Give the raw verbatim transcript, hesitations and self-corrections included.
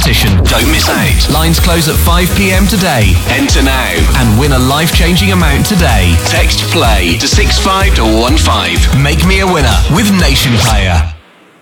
competition. Don't miss out. Lines close at five p.m. today. Enter now and win a life-changing amount today. Text PLAY to six five one five. Make me a winner with Nation Player.